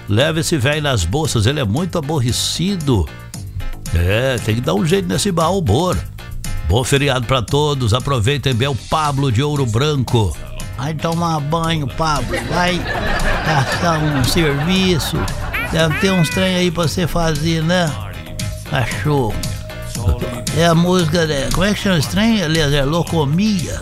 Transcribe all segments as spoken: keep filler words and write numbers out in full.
leva esse velho nas bolsas, ele é muito aborrecido. É, tem que dar um jeito nesse baú, bora. Bom feriado pra todos, aproveitem bem o Pablo de Ouro Branco. Vai tomar banho, Pablo, vai gastar um serviço. Deve ter uns trem aí pra você fazer, né? Cachorro. É a música, né? Como é que chama esse trem? Aliás, é Locomia.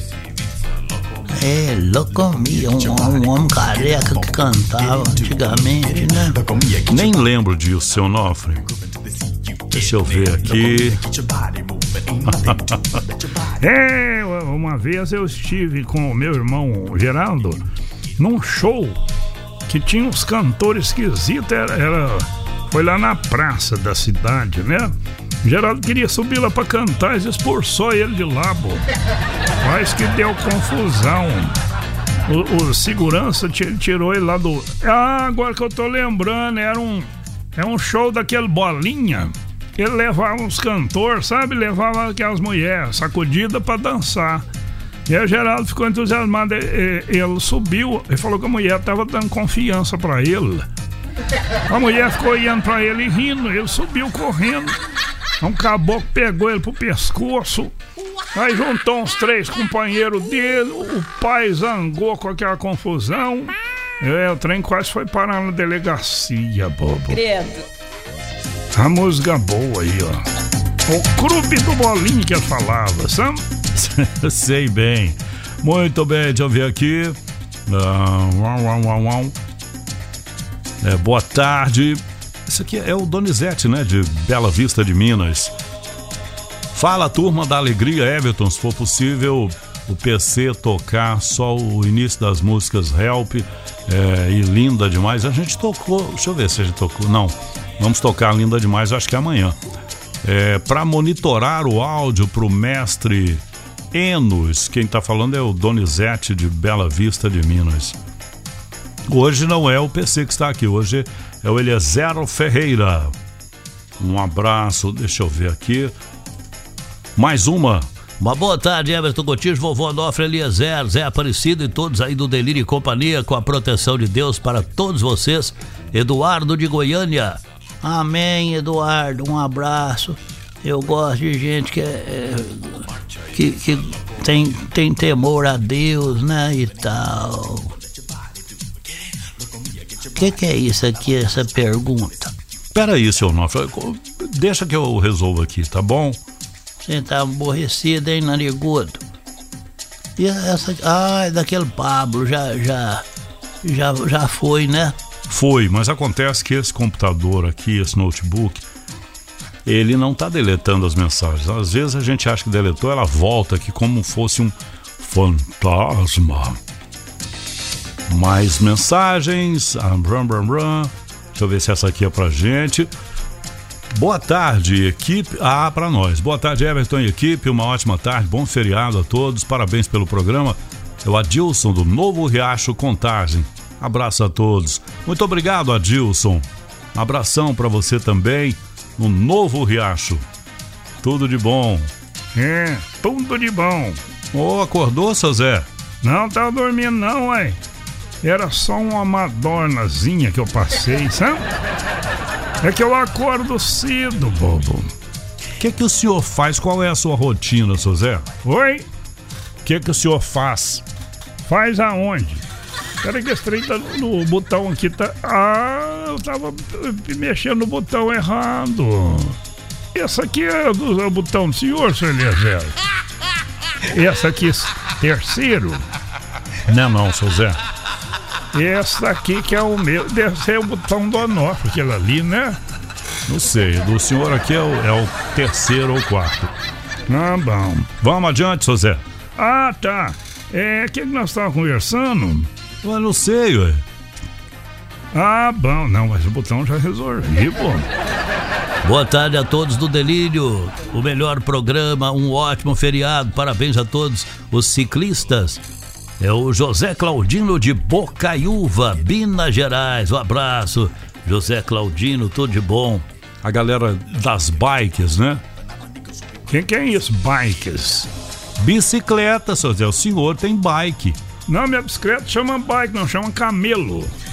É, Locomia, um, um homem careca que cantava antigamente, né? Nem lembro disso, seu Onofre. Deixa eu ver aqui. É, uma vez eu estive com o meu irmão Geraldo num show que tinha uns cantores esquisitos. Era, era, foi lá na praça da cidade, né? Geraldo queria subir lá pra cantar e expulsou ele de lá, pô. Mas que deu confusão. O, o segurança tirou ele lá do... Ah, agora que eu tô lembrando, era um, é um show daquele Bolinha. Ele levava uns cantores, sabe? Levava aquelas mulheres sacudidas pra dançar. E aí o Geraldo ficou entusiasmado. Ele, ele subiu e falou que a mulher tava dando confiança pra ele. A mulher ficou olhando pra ele e rindo. Ele subiu correndo. Um caboclo pegou ele pro pescoço. Aí juntou uns três companheiros dele. O pai zangou com aquela confusão. É, o trem quase foi parar na delegacia, bobo. Credo. A música boa aí, ó. O clube do Bolinho que eu falava, sabe? Sei bem. Muito bem, deixa eu ver aqui. Uh, uau, uau, uau, uau. É, boa tarde. Esse aqui é o Donizete, né? De Bela Vista de Minas. Fala, turma da alegria, Everton. Se for possível, o P C tocar só o início das músicas Help é, e Linda Demais. A gente tocou. Deixa eu ver se a gente tocou. Não. Vamos tocar Linda Demais, acho que é amanhã. É, para monitorar o áudio pro mestre Enos, quem tá falando é o Donizete de Bela Vista de Minas. Hoje não é o P C que está aqui, hoje é o Eliezer Ferreira. Um abraço, deixa eu ver aqui. Mais uma. Uma boa tarde, Everton Gotijo, vovô Onofre, Eliezer, Zé Aparecido e todos aí do Delírio e Companhia, com a proteção de Deus para todos vocês. Eduardo de Goiânia. Amém, Eduardo, um abraço. Eu gosto de gente que, é, que, que tem, tem temor a Deus, né, e tal. O que, que é isso aqui, essa pergunta? Peraí, seu Onofre, deixa que eu resolvo aqui, tá bom? Você tá aborrecido, hein, narigudo? E essa... Ah, é daquele Pablo, já, já, já, já foi, né? Foi, mas acontece que esse computador aqui, esse notebook, ele não tá deletando as mensagens. Às vezes a gente acha que deletou, ela volta aqui como fosse um fantasma. Mais mensagens. Brum, brum, brum. Deixa eu ver se essa aqui é pra gente. Boa tarde, equipe. Ah, pra nós. Boa tarde, Everton e equipe. Uma ótima tarde, bom feriado a todos. Parabéns pelo programa. É o Adilson do Novo Riacho Contagem. Abraço a todos. Muito obrigado, Adilson. Abração pra você também no Novo Riacho. Tudo de bom. É, tudo de bom. Ô, oh, acordou, seu Zé? Não tava dormindo não, ué. Era só uma madornazinha que eu passei, sabe? É que eu acordo cedo, bobo. O que que o senhor faz? Qual é a sua rotina, seu Zé? Oi? O que que o senhor faz? Faz aonde? Peraí que esse trem tá no botão aqui, tá... Ah, eu tava mexendo no botão errado. Essa aqui é o, o botão do senhor, senhor Eliezer. Essa aqui, terceiro. Não, não, seu Zé. Essa aqui que é o meu, deve ser o botão do Onofre, aquele ali, né? Não sei, do senhor aqui é o, é o terceiro ou quarto. Ah, bom. Vamos adiante, seu Zé. Ah, tá. É, o que nós estávamos conversando? Eu não sei, ué. Ah, bom, não, mas o botão já resolvi, pô. Boa tarde a todos do Delírio, o melhor programa, um ótimo feriado, parabéns a todos os ciclistas. É o José Claudino de Bocaiúva, Minas Gerais, um abraço, José Claudino, tudo de bom. A galera das bikes, né? Quem que é isso, bikes? Bicicleta, seu Zé, o senhor tem bike. Não, minha bicicleta chama bike, não chama camelo.